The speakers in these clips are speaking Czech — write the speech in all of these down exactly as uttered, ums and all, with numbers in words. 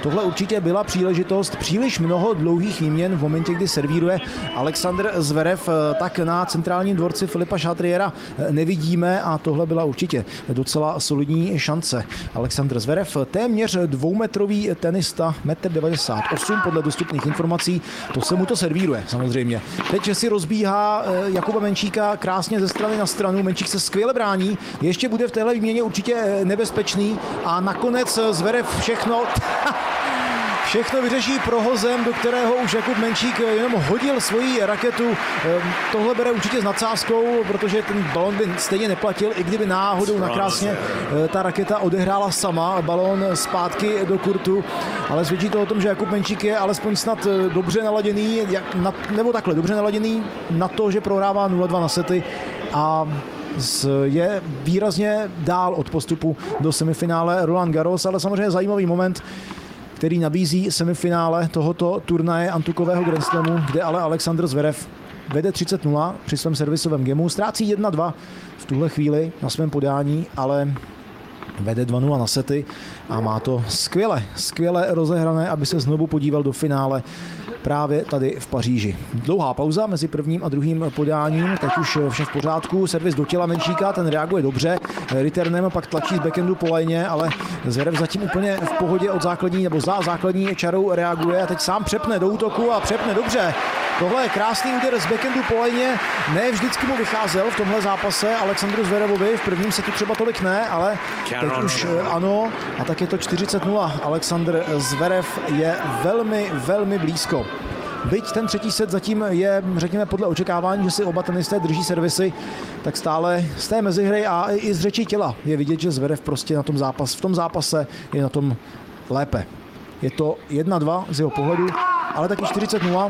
tohle určitě byla příležitost. Příliš mnoho dlouhých výměn v momentě, kdy servíruje Alexander Zverev, tak na centrálním dvorci Filipa Chatriera nevidíme a tohle byla určitě docela solidní šance. Alexander Zverev, téměř dvoumetrový tenista, metr devadesát osm podle dostupných informací, to se mu to servíruje samozřejmě. Teď si rozbíhá Jakuba Menčíka krásně ze strany na stranu, Menčík se skvěle brání, ještě bude v téhle výměně určitě nebezpečný a nakonec Zverev všechno Všechno vyřeší prohozem, do kterého už Jakub Menčík jenom hodil svoji raketu. Tohle bere určitě s nadsázkou, protože ten balon by stejně neplatil, i kdyby náhodou nakrásně ta raketa odehrála sama balon zpátky do kurtu. Ale svědčí to o tom, že Jakub Menčík je alespoň snad dobře naladěný, nebo takhle, dobře naladěný na to, že prohrává nula dva na sety a je výrazně dál od postupu do semifinále Roland Garros, ale samozřejmě zajímavý moment, který nabízí semifinále tohoto turnaje antukového Grand Slamu, kde ale Alexander Zverev vede třicet nula při svém servisovém gemu, ztrácí jedna dva v tuhle chvíli na svém podání, ale vede dva nula na sety a má to skvěle, skvěle rozehrané, aby se znovu podíval do finále právě tady v Paříži. Dlouhá pauza mezi prvním a druhým podáním, teď už vše v pořádku, servis do těla Menčíka, ten reaguje dobře, returnem pak tlačí z backhandu po lajně, ale Zverev zatím úplně v pohodě od základní nebo za základní čarou reaguje a teď sám přepne do útoku a přepne dobře. Tohle je krásný úder z backhandu po lajně, ne vždycky mu vycházel v tomhle zápase Alexandru Zverevovi, v prvním setu třeba tolik ne, ale teď už ano a tak je to čtyřicet nula. Alexander Zverev je velmi, velmi blízko. Byť ten třetí set zatím je, řekněme, podle očekávání, že si oba tenisté drží servisy, tak stále z té mezihry a i z řeči těla je vidět, že Zverev prostě na tom zápas, v tom zápase je na tom lépe. Je to jedna dva z jeho pohledu, ale taky čtyřicet nula.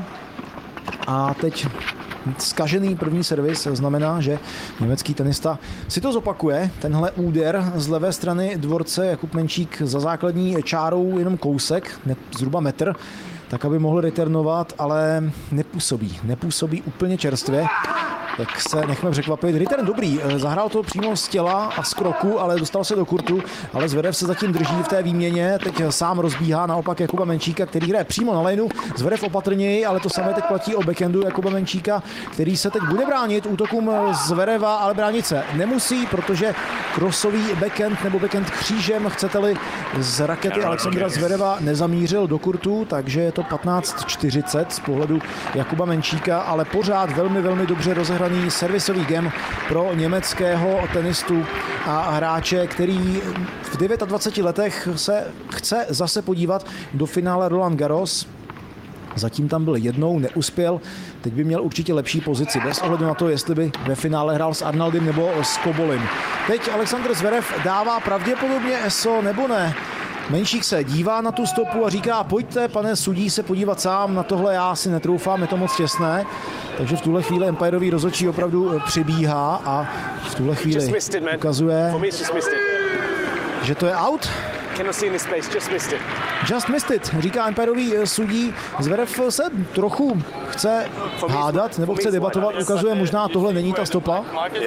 A teď zkažený první servis znamená, že německý tenista si to zopakuje. Tenhle úder z levé strany dvorce Jakub Menčík za základní čárou jenom kousek, zhruba metr, tak aby mohl returnovat, ale nepůsobí. Nepůsobí úplně čerstvě. Tak se nechme překvapit. Return dobrý, zahrál to přímo z těla a z kroku, ale dostal se do kurtu, ale Zverev se zatím drží v té výměně, teď sám rozbíhá naopak Jakuba Menčíka, který hraje přímo na lineu, Zverev opatrněji, ale to samé teď platí o backhandu Jakuba Menčíka, který se teď bude bránit útokům Zvereva, ale bránit se nemusí, protože crossový backhand nebo backhand křížem, chcete-li, z rakety Alexandra Zvereva nezamířil do kurtu, takže je to patnáct čtyřicet z pohledu Jakuba Menčíka, ale pořád velmi, velmi dobře rozehraný servisový gem pro německého tenistu a hráče, který v dvaceti devíti letech se chce zase podívat do finále Roland Garros. Zatím tam byl jednou, neuspěl, teď by měl určitě lepší pozici, bez ohledu na to, jestli by ve finále hrál s Arnaldem nebo s Kobolim. Teď Alexander Zverev dává pravděpodobně E S O nebo ne. Menšík se dívá na tu stopu a říká, pojďte, pane sudí, se podívat sám, na tohle já si netroufám, je to moc těsné. Takže v tuhle chvíli umpirový rozhodčí opravdu přibíhá a v tuhle chvíli ukazuje, že to je out. Just missed it, říká umpirový sudí. Zverev se trochu chce hádat nebo chce debatovat, ukazuje, možná tohle není ta stopa.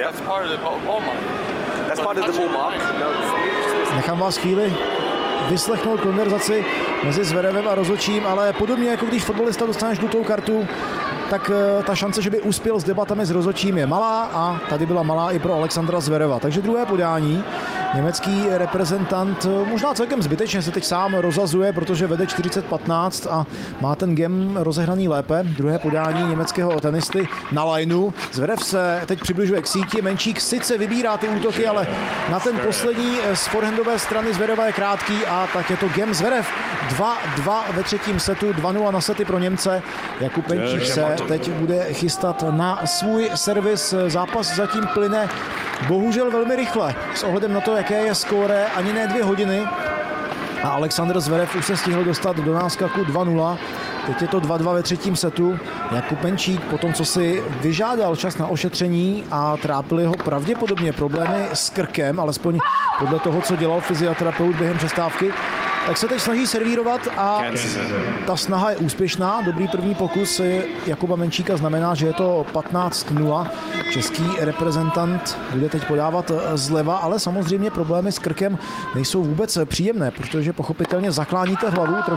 Nechám vás chvíli vyslechnout konverzaci mezi Zverevem a rozhodčím, ale podobně jako když fotbalista dostane žlutou kartu, tak ta šance, že by uspěl s debatami s rozhodčím, je malá a tady byla malá i pro Alexandra Zvereva. Takže druhé podání. Německý reprezentant možná celkem zbytečně se teď sám rozazuje, protože vede čtyřicet patnáct a má ten game rozehraný lépe. Druhé podání německého tenisty na lineu. Zverev se teď přibližuje k síti. Menčík sice vybírá ty útoky, ale na ten poslední z forehandové strany Zvereva je krátký a tak je to game Zverev. dva dva ve třetím setu, dva nula na sety pro Němce. Jakub Menčík se teď bude chystat na svůj servis. Zápas zatím plyne bohužel velmi rychle. S ohledem na to, jaké je skóre, ani ne dvě hodiny. A Alexander Zverev už se stihl dostat do náskaku dva nula. Teď je to dva dva ve třetím setu. Jakub Menčík po tom, co si vyžádal čas na ošetření a trápily ho pravděpodobně problémy s krkem, alespoň podle toho, co dělal fyzioterapeut během přestávky, tak se teď snaží servírovat a ta snaha je úspěšná. Dobrý první pokus Jakuba Menčíka znamená, že je to patnáct nula. Český reprezentant bude teď podávat zleva, ale samozřejmě problémy s krkem nejsou vůbec příjemné, protože pochopitelně zakláníte hlavu,